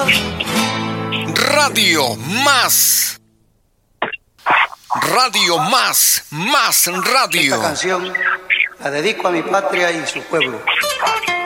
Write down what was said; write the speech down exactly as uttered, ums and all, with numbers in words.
Radio Más. Radio Más, Más Radio. Esta canción la dedico a mi patria y su pueblo.